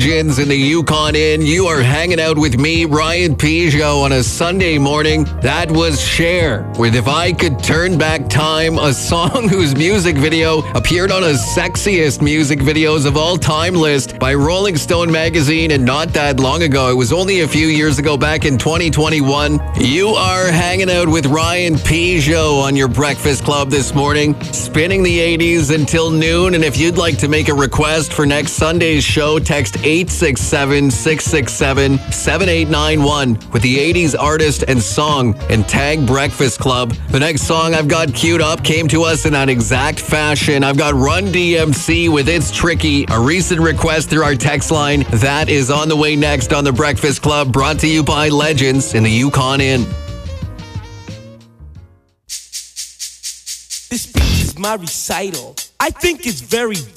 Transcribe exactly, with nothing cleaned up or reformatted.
Legends in the Yukon Inn. You are hanging out with me, Ryan Peugeot, on a Sunday morning. That was Cher with If I Could Turn Back Time, a song whose music video appeared on a sexiest music videos of all time list by Rolling Stone magazine, and not that long ago. It was only a few years ago, back in twenty twenty-one. You are hanging out with Ryan Peugeot on your Breakfast Club this morning, spinning the eighties until noon. And if you'd like to make a request for next Sunday's show, text eight six seven, six six seven, seven eight nine one with the eighties artist and song and tag Breakfast Club. The next song I've got queued up came to us in that exact fashion. I've got Run D M C with It's Tricky, a recent request through our text line. That is on the way next on the Breakfast Club, brought to you by Legends in the Yukon Inn. This speech is my recital. I think it's very